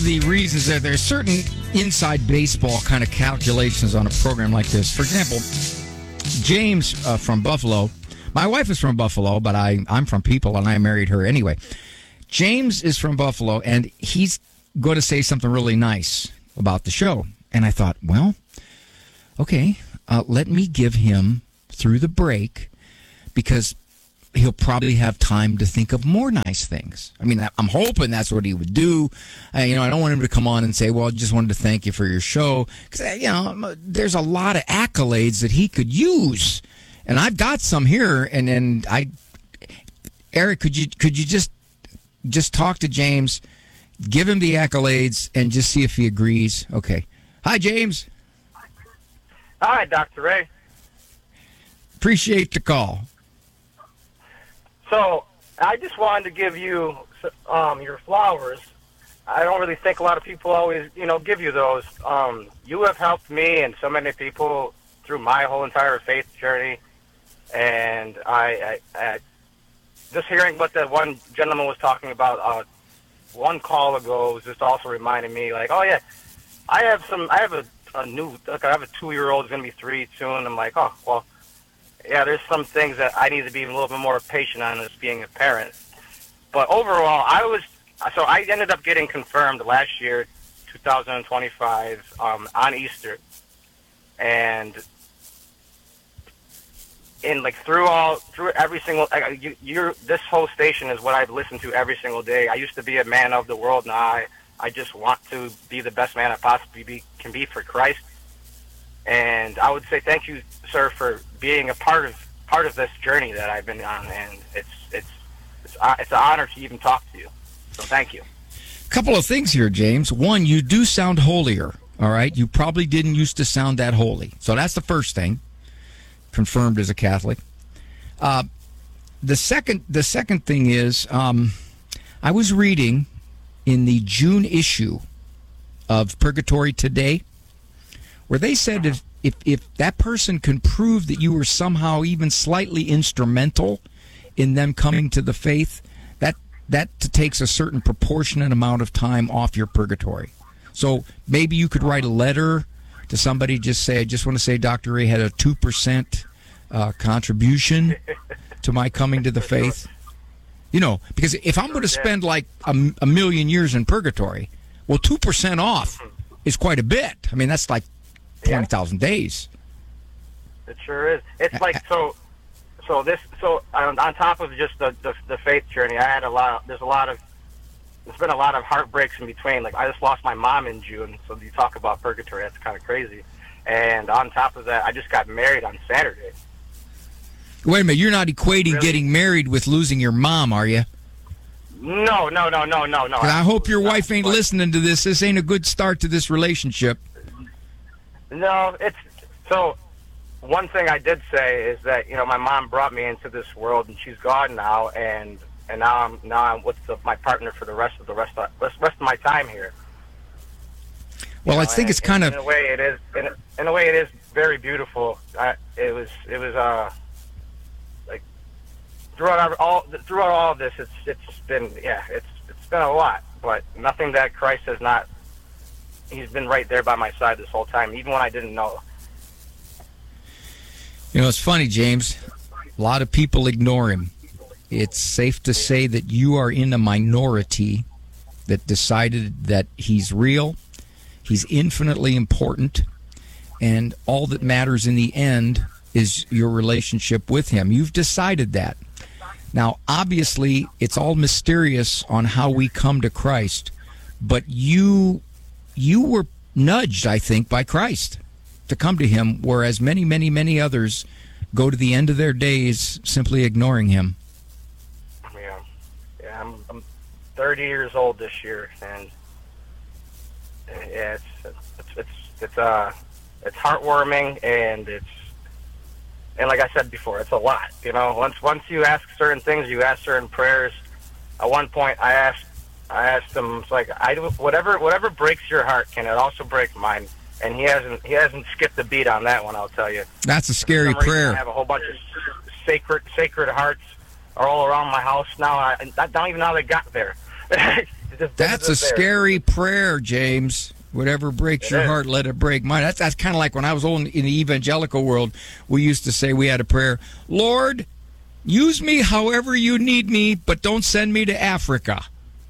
the reasons that there's certain inside baseball kind of calculations on a program like this. For example, James from Buffalo. My wife is from Buffalo, but I'm from People, and I married her anyway. James is from Buffalo, and he's going to say something really nice about the show. And I thought, well, okay, let me give him through the break, because he'll probably have time to think of more nice things. I mean, I'm hoping that's what he would do. I don't want him to come on and say, well, I just wanted to thank you for your show. Because, there's a lot of accolades that he could use. And I've got some here. And then Eric, could you just talk to James, give him the accolades, and just see if he agrees? Okay. Hi, James. Hi, Dr. Ray. Appreciate the call. So, I just wanted to give you your flowers. I don't really think a lot of people always, give you those. You have helped me and so many people through my whole entire faith journey. And I just hearing what that one gentleman was talking about one call ago was just also reminding me, like, oh yeah, I have a 2-year-old who's going to be 3 soon. I'm like, oh, well, yeah, there's some things that I need to be a little bit more patient on as being a parent. But overall, I ended up getting confirmed last year, 2025, on Easter. And through every single, this whole station is what I've listened to every single day. I used to be a man of the world. Now I just want to be the best man I possibly can be for Christ. And I would say thank you, sir, for being a part of this journey that I've been on. And it's an honor to even talk to you. So thank you. A couple of things here, James. One, you do sound holier. All right, you probably didn't used to sound that holy. So that's the first thing. Confirmed as a Catholic. The second thing is, I was reading in the June issue of Purgatory Today, where they said if that person can prove that you were somehow even slightly instrumental in them coming to the faith, that takes a certain proportionate amount of time off your purgatory. So maybe you could write a letter to somebody, just say, I just want to say Dr. Ray had a 2% contribution to my coming to the faith. Because if I'm going to spend like a million years in purgatory, well, 2% off is quite a bit. I mean, that's like 20,000 days. It sure is. It's like, so on top of just the faith journey, there's been a lot of heartbreaks in between. Like, I just lost my mom in June, so you talk about purgatory, that's kind of crazy. And on top of that, I just got married on Saturday. Wait a minute, you're not equating getting married with losing your mom, are you? No. I hope your wife ain't listening to this. This ain't a good start to this relationship. No, so one thing I did say is that, my mom brought me into this world, and she's gone now, and now I'm with my partner for the rest of my time here. Well, I think it's kind of, in a way it is very beautiful. It was like throughout all of this, it's been a lot, but nothing that Christ has not. He's been right there by my side this whole time, even when I didn't know. It's funny, James. A lot of people ignore him. It's safe to say that you are in a minority that decided that he's real, he's infinitely important, and all that matters in the end is your relationship with him. You've decided that. Now, obviously, it's all mysterious on how we come to Christ, but you were nudged, I think, by Christ to come to him, whereas many, many, many others go to the end of their days simply ignoring him. Yeah, I'm 30 years old this year, and it's heartwarming, and like I said before, it's a lot. Once you ask certain things, you ask certain prayers. At one point, I asked him, it's like, whatever breaks your heart, can it also break mine? And he hasn't skipped a beat on that one, I'll tell you. That's a scary prayer. I have a whole bunch of sacred hearts are all around my house now. I don't even know how they got there. That's a scary prayer, James. Whatever breaks your heart, let it break mine. That's kind of like when I was old in the evangelical world, we used to say, we had a prayer, Lord, use me however you need me, but don't send me to Africa.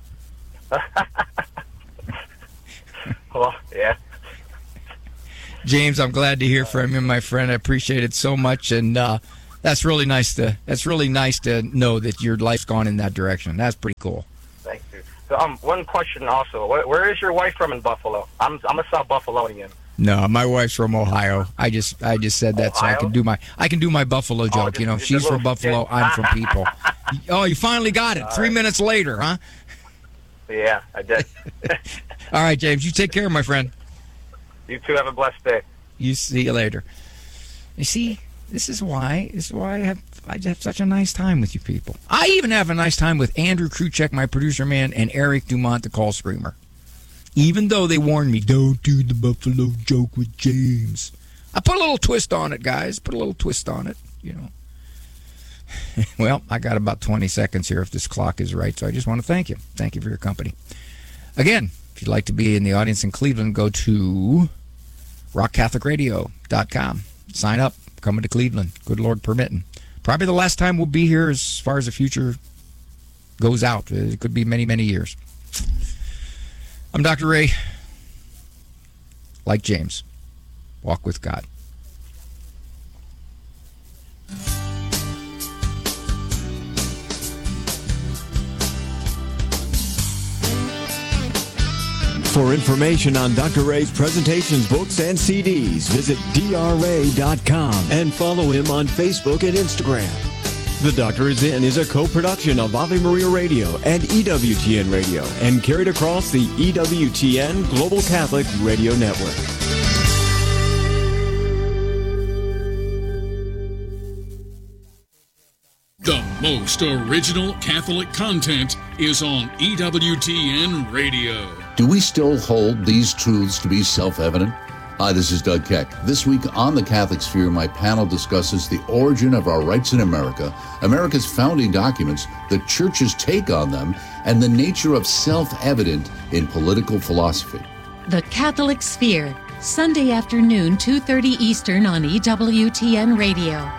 Well, yeah. James, I'm glad to hear from you, my friend. I appreciate it so much, and that's really nice to know that your life's gone in that direction. That's pretty cool. Thank you. So, one question also. Where is your wife from in Buffalo? I'm a South Buffalonian. No, my wife's from Ohio. I just said that Ohio? so I can do my Buffalo joke. Just She's from Buffalo. skit. I'm from People. Oh, you finally got it. 3 minutes later, huh? Yeah, I did. All right, James. You take care, my friend. You too. Have a blessed day. You see you later. You see, this is why I have such a nice time with you people. I even have a nice time with Andrew Kruchek, my producer man, and Eric Dumont, the call screamer. Even though they warned me, don't do the Buffalo joke with James. I put a little twist on it, guys. Put a little twist on it, Well, I got about 20 seconds here if this clock is right, so I just want to thank you. Thank you for your company. Again, if you'd like to be in the audience in Cleveland, go to rockcatholicradio.com. Sign up. Coming to Cleveland. Good Lord permitting. Probably the last time we'll be here as far as the future goes out. It could be many, many years. I'm Dr. Ray. Like James, walk with God. For information on Dr. Ray's presentations, books, and CDs, visit drray.com and follow him on Facebook and Instagram. The Doctor Is In is a co-production of Ave Maria Radio and EWTN Radio and carried across the EWTN Global Catholic Radio Network. The most original Catholic content is on EWTN Radio. Do we still hold these truths to be self-evident? Hi, this is Doug Keck. This week on The Catholic Sphere, my panel discusses the origin of our rights in America, America's founding documents, the Church's take on them, and the nature of self-evident in political philosophy. The Catholic Sphere, Sunday afternoon, 2:30 Eastern on EWTN Radio.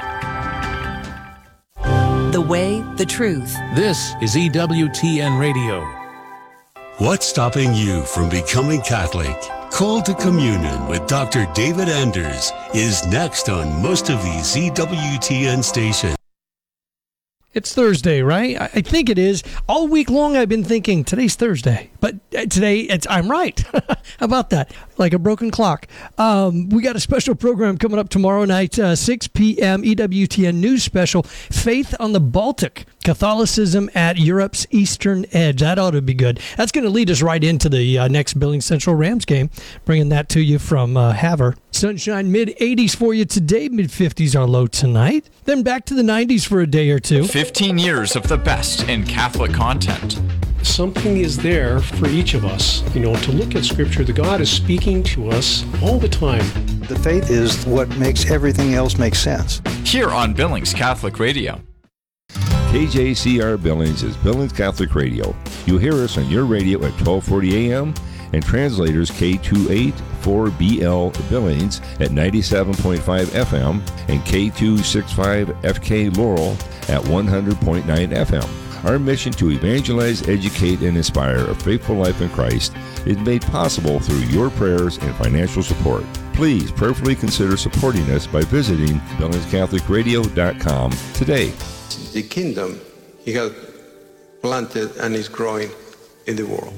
The way, the truth. This is EWTN Radio. What's stopping you from becoming Catholic? Call to Communion with Dr. David Anders is next on most of these EWTN stations. It's Thursday, right? I think it is. All week long I've been thinking today's Thursday, but today I'm right. How about that? Like a broken clock. We got a special program coming up tomorrow night, 6 p.m. EWTN News Special, Faith on the Baltic, Catholicism at Europe's Eastern Edge. That ought to be good. That's going to lead us right into the next Billings Central Rams game, bringing that to you from Havre. Sunshine mid-80s for you today, mid-50s are low tonight. Then back to the 90s for a day or two. 15 years of the best in Catholic content. Something is there for each of us, to look at Scripture. The God is speaking to us all the time. The faith is what makes everything else make sense. Here on Billings Catholic Radio. KJCR Billings is Billings Catholic Radio. You'll hear us on your radio at 1240 a.m. and translators K284BL Billings at 97.5 FM and K265FK Laurel at 100.9 FM. Our mission to evangelize, educate, and inspire a faithful life in Christ is made possible through your prayers and financial support. Please prayerfully consider supporting us by visiting BillingsCatholicRadio.com today. The kingdom He has planted and is growing in the world.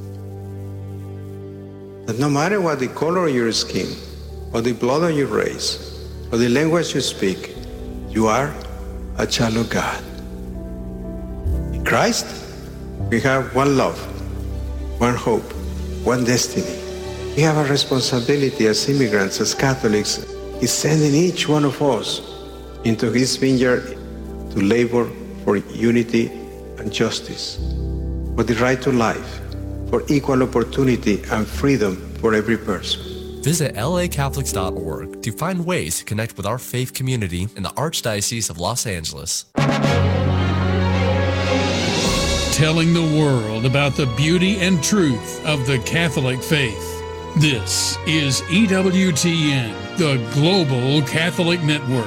That no matter what the color of your skin, or the blood of your race, or the language you speak, you are a child of God. In Christ, we have one love, one hope, one destiny. We have a responsibility as immigrants, as Catholics. He's sending each one of us into His vineyard to labor for unity and justice, for the right to life, for equal opportunity and freedom for every person. Visit lacatholics.org to find ways to connect with our faith community in the Archdiocese of Los Angeles. telling the world about the beauty and truth of the Catholic faith. This is EWTN, the Global Catholic Network.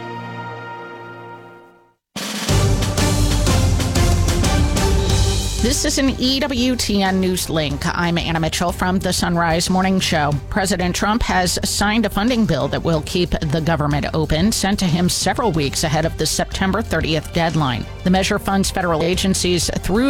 This is an EWTN News Link. I'm Anna Mitchell from the Sunrise Morning Show. President Trump has signed a funding bill that will keep the government open, sent to him several weeks ahead of the September 30th deadline. The measure funds federal agencies through